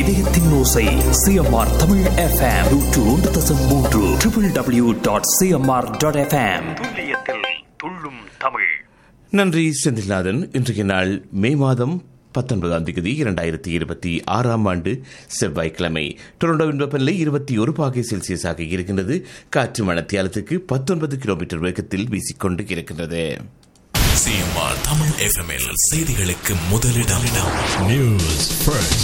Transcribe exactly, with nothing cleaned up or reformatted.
இதயத்தின் ஓசை CMR Tamil FM நூற்று ஒன்று தசம் மூன்று W W W dot CMR dot FM. துல்லியத்தில் துள்ளும் தமிழ். நன்றி செந்தில்நாதன். இன்றைய நாள் மே மாதம் பத்தொன்பதாம் தேதி இரண்டாயிரத்தி இருபத்தி ஆறாம் ஆண்டு செவ்வாய்க்கிழமை. டொரண்டோவின் வெப்பநிலை இருபத்தி ஒரு பாகை செல்சியஸாக இருக்கின்றது. காற்று மணத்தியாலத்துக்கு பத்தொன்பது கிலோமீட்டர் வேகத்தில் வீசிக்கொண்டு இருக்கின்றது. சிஎம்ஆர் தமிழ் எஃப்எம்எல் செய்திகளுக்கு முதலிடம். News first.